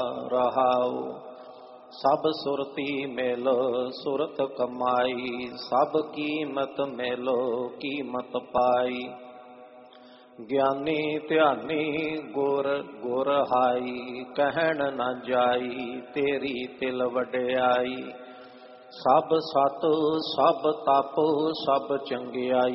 रहाऊ। सब सुरती मेलो सुरत कमाई, सब कीमत मेलो कीमत पाई। ज्ञानी ध्यानी गुर गुर हाई, कहन न जाई तेरी तिल वड्याई। सब सत सब तप सब चंगियाई,